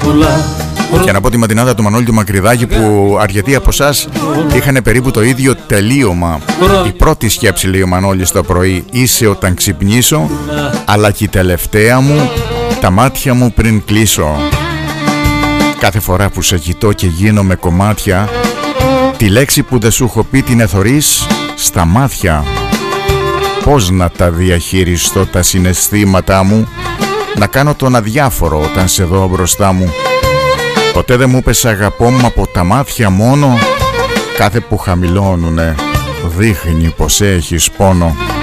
Και να πω τη ματινάδα του Μανώλη του Μακρυδάκη, που αρκετοί από εσάς είχαν περίπου το ίδιο τελείωμα. Η πρώτη σκέψη, λέει ο Μανώλης το πρωί, είσαι όταν ξυπνήσω, αλλά και η τελευταία μου, τα μάτια μου πριν κλείσω. Κάθε φορά που σε κοιτώ και γίνομαι κομμάτια, τη λέξη που δεν σου έχω πει την εθωρείς στα μάτια. Πώς να τα διαχειριστώ τα συναισθήματά μου, να κάνω τον αδιάφορο όταν σε δω μπροστά μου. Ποτέ δεν μου είπες αγαπώ μου από τα μάτια μόνο, κάθε που χαμηλώνουνε δείχνει πως έχεις πόνο.